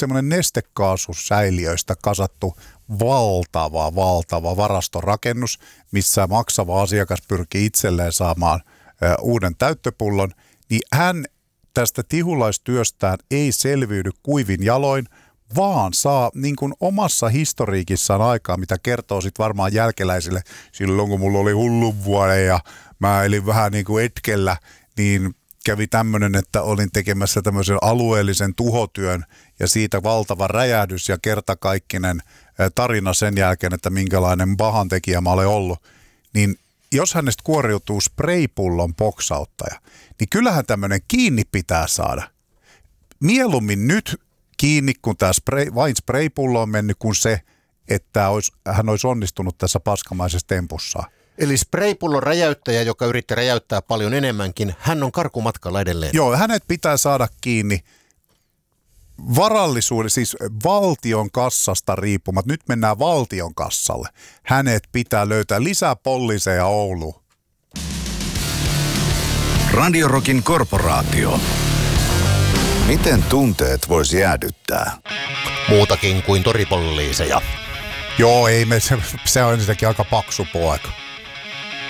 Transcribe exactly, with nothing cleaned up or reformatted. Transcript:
semmoinen nestekaasusäiliöistä kasattu valtava, valtava varastorakennus, missä maksava asiakas pyrkii itselleen saamaan ö, uuden täyttöpullon, niin hän tästä tihulaistyöstään ei selviydy kuivin jaloin, vaan saa niin kuin omassa historiikissaan aikaa, mitä kertoo sitten varmaan jälkeläisille. Silloin kun mulla oli hullun vuoden ja mä elin vähän niin kuin etkellä, niin kävi tämmöinen, että olin tekemässä tämmöisen alueellisen tuhotyön ja siitä valtava räjähdys ja kertakaikkinen tarina sen jälkeen, että minkälainen pahantekijä mä olen ollut. Niin jos hänestä kuoriutuu spraypullon boksauttaja, niin kyllähän tämmöinen kiinni pitää saada. Mieluummin nyt kiinni, kun tämä spray, vain spraypullo on mennyt, kuin se, että olisi, hän olisi onnistunut tässä paskamaisessa tempussaan. Eli spraypullon räjäyttäjä, joka yritti räjäyttää paljon enemmänkin, hän on karkumatkalla edelleen. Joo, hänet pitää saada kiinni varallisuuden, siis valtion kassasta riippumatta. Nyt mennään valtion kassalle. Hänet pitää löytää lisää poliiseja Ouluun. Radio Rockin korporaatio. Miten tunteet voisi jäädyttää? Muutakin kuin toripoliiseja. Joo, ei me, se, se on ensinnäkin aika paksu poika.